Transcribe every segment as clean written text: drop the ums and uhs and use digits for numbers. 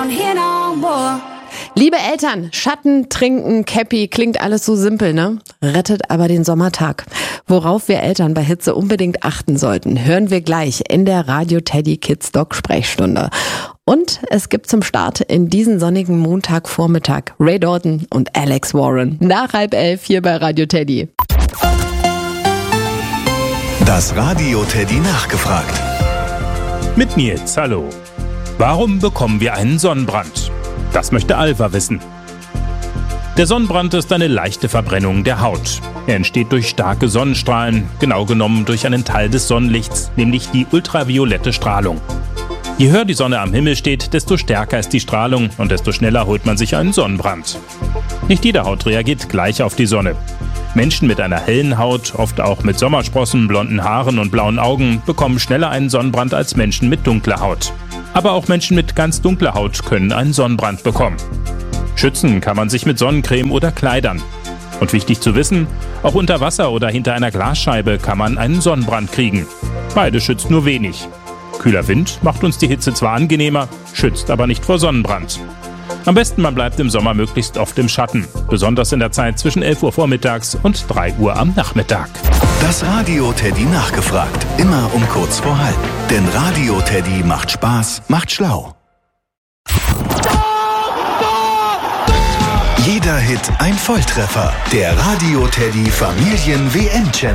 Liebe Eltern, Schatten, Trinken, Käppi, klingt alles so simpel, ne? Rettet aber den Sommertag. Worauf wir Eltern bei Hitze unbedingt achten sollten, hören wir gleich in der Radio Teddy Kids Doc Sprechstunde. Und es gibt zum Start in diesen sonnigen Montagvormittag Ray Dalton und Alex Warren. Nach 10:30 hier bei Radio Teddy. Das Radio Teddy nachgefragt. Mit Nils, hallo. Warum bekommen wir einen Sonnenbrand? Das möchte Alva wissen. Der Sonnenbrand ist eine leichte Verbrennung der Haut. Er entsteht durch starke Sonnenstrahlen, genau genommen durch einen Teil des Sonnenlichts, nämlich die ultraviolette Strahlung. Je höher die Sonne am Himmel steht, desto stärker ist die Strahlung und desto schneller holt man sich einen Sonnenbrand. Nicht jede Haut reagiert gleich auf die Sonne. Menschen mit einer hellen Haut, oft auch mit Sommersprossen, blonden Haaren und blauen Augen, bekommen schneller einen Sonnenbrand als Menschen mit dunkler Haut. Aber auch Menschen mit ganz dunkler Haut können einen Sonnenbrand bekommen. Schützen kann man sich mit Sonnencreme oder Kleidern. Und wichtig zu wissen, auch unter Wasser oder hinter einer Glasscheibe kann man einen Sonnenbrand kriegen. Beide schützt nur wenig. Kühler Wind macht uns die Hitze zwar angenehmer, schützt aber nicht vor Sonnenbrand. Am besten man bleibt im Sommer möglichst oft im Schatten, besonders in der Zeit zwischen 11 Uhr vormittags und 3 Uhr am Nachmittag. Das Radio Teddy nachgefragt, immer um kurz vor halb. Denn Radio Teddy macht Spaß, macht schlau. Jeder Hit ein Volltreffer. Der Radio Teddy Familien-WM-Channel.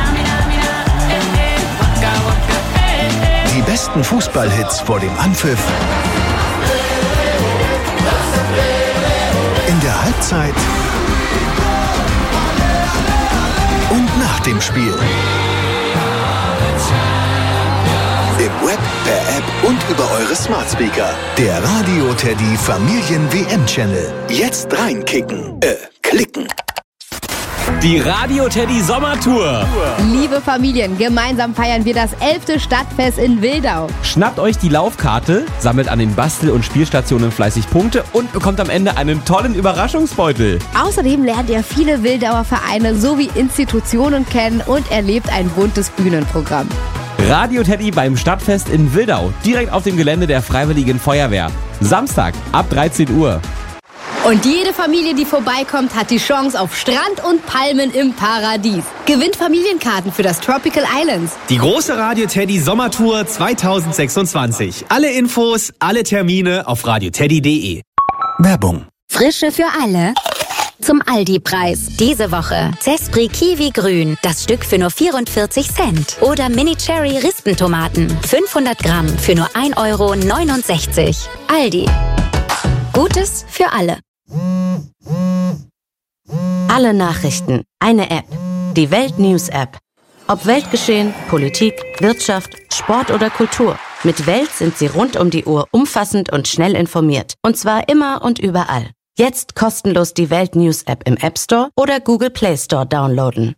Die besten Fußballhits vor dem Anpfiff. In der Halbzeit und nach dem Spiel. Im Web, per App und über eure Smart Speaker. Der Radio Teddy Familien-WM-Channel. Jetzt reinkicken. Klicken. Die Radio Teddy Sommertour. Liebe Familien, gemeinsam feiern wir das 11. Stadtfest in Wildau. Schnappt euch die Laufkarte, sammelt an den Bastel- und Spielstationen fleißig Punkte und bekommt am Ende einen tollen Überraschungsbeutel. Außerdem lernt ihr viele Wildauer Vereine sowie Institutionen kennen und erlebt ein buntes Bühnenprogramm. Radio Teddy beim Stadtfest in Wildau, direkt auf dem Gelände der Freiwilligen Feuerwehr. Samstag ab 13 Uhr. Und jede Familie, die vorbeikommt, hat die Chance auf Strand und Palmen im Paradies. Gewinnt Familienkarten für das Tropical Islands. Die große Radio Teddy Sommertour 2026. Alle Infos, alle Termine auf radioteddy.de. Werbung. Frische für alle. Zum Aldi-Preis. Diese Woche Zespri Kiwi Grün, das Stück für nur 44 Cent. Oder Mini Cherry Rispentomaten, 500 Gramm für nur 1,69 €. Aldi. Gutes für alle. Alle Nachrichten, eine App. Die Welt News App. Ob Weltgeschehen, Politik, Wirtschaft, Sport oder Kultur. Mit Welt sind Sie rund um die Uhr umfassend und schnell informiert. Und zwar immer und überall. Jetzt kostenlos die Welt News App im App Store oder Google Play Store downloaden.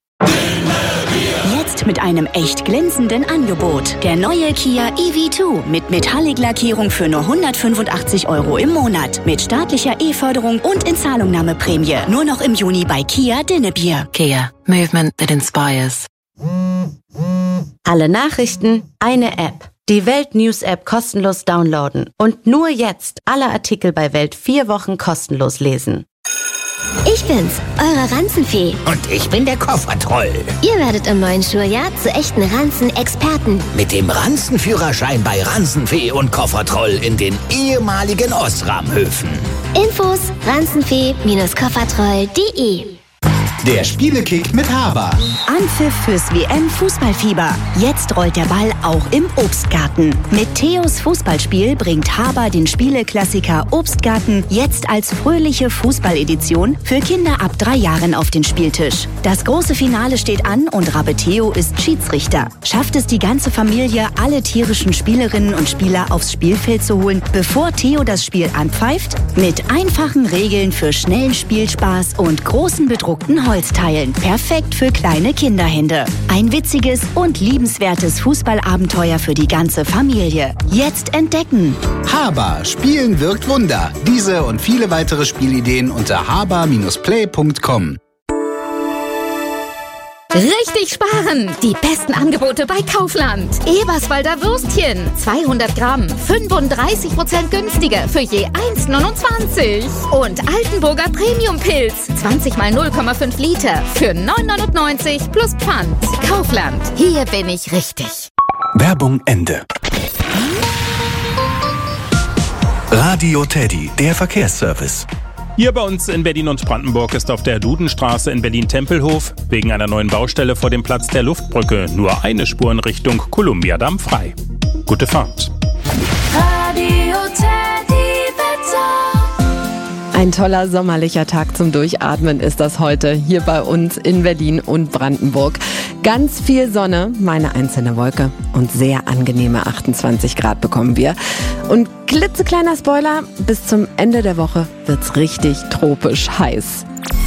Jetzt mit einem echt glänzenden Angebot. Der neue Kia EV2 mit Metallic-Lackierung für nur 185 € im Monat. Mit staatlicher E-Förderung und Inzahlungnahmeprämie. Nur noch im Juni bei Kia Dinnebier. Kia. Movement that inspires. Alle Nachrichten, eine App. Die Welt News App kostenlos downloaden. Und nur jetzt alle Artikel bei Welt 4 Wochen kostenlos lesen. Ich bin's, eure Ranzenfee. Und ich bin der Koffertroll. Ihr werdet im neuen Schuljahr zu echten Ranzen-Experten. Mit dem Ranzenführerschein bei Ranzenfee und Koffertroll in den ehemaligen Osram-Höfen. Infos ranzenfee-koffertroll.de. Der Spielekick mit Haber. Anpfiff fürs WM-Fußballfieber. Jetzt rollt der Ball auch im Obstgarten. Mit Theos Fußballspiel bringt Haber den Spieleklassiker Obstgarten jetzt als fröhliche Fußballedition für Kinder ab 3 Jahren auf den Spieltisch. Das große Finale steht an und Rabe Theo ist Schiedsrichter. Schafft es die ganze Familie, alle tierischen Spielerinnen und Spieler aufs Spielfeld zu holen, bevor Theo das Spiel anpfeift? Mit einfachen Regeln für schnellen Spielspaß und großen bedruckten Holzteilen. Perfekt für kleine Kinderhände. Ein witziges und liebenswertes Fußballabenteuer für die ganze Familie. Jetzt entdecken. Haber. Spielen wirkt Wunder. Diese und viele weitere Spielideen unter haber-play.com. Richtig sparen! Die besten Angebote bei Kaufland. Eberswalder Würstchen, 200 Gramm, 35% günstiger für je 1,29. Und Altenburger Premium-Pilz, 20 mal 0,5 Liter für 9,99 plus Pfand. Kaufland, hier bin ich richtig. Werbung Ende. Radio Teddy, der Verkehrsservice. Hier bei uns in Berlin und Brandenburg ist auf der Dudenstraße in Berlin-Tempelhof wegen einer neuen Baustelle vor dem Platz der Luftbrücke nur eine Spur in Richtung Kolumbiadamm frei. Gute Fahrt. Radio Teddy Wetter. Ein toller sommerlicher Tag zum Durchatmen ist das heute hier bei uns in Berlin und Brandenburg. Ganz viel Sonne, meine einzelne Wolke und sehr angenehme 28 Grad bekommen wir. Und klitzekleiner Spoiler, bis zum Ende der Woche wird's richtig tropisch heiß.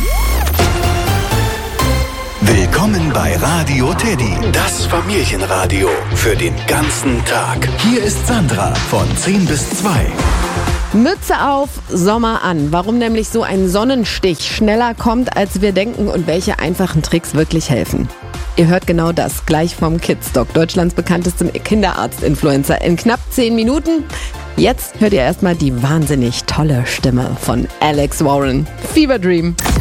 Willkommen bei Radio Teddy, das Familienradio für den ganzen Tag. Hier ist Sandra von 10 bis 2. Mütze auf, Sommer an. Warum nämlich so ein Sonnenstich schneller kommt, als wir denken und welche einfachen Tricks wirklich helfen. Ihr hört genau das gleich vom Kidsdoc, Deutschlands bekanntestem Kinderarzt-Influencer, in knapp 10 Minuten. Jetzt hört ihr erstmal die wahnsinnig tolle Stimme von Alex Warren. Fever Dream.